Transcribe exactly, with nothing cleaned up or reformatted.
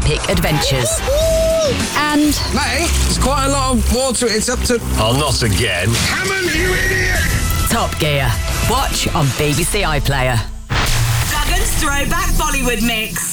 epic adventures. And... Mate, there's quite a lot of water. It's up to... Oh, not again. Hammond, you idiot! Top Gear. Watch on B B C iPlayer. Duggan's Throwback Bollywood Mix.